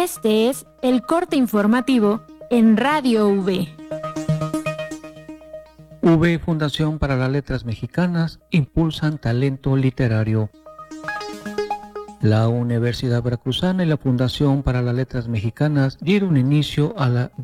Este es el corte informativo en Radio V. V, Fundación para las Letras Mexicanas, impulsan talento literario. La Universidad Veracruzana y la Fundación para las Letras Mexicanas dieron inicio a la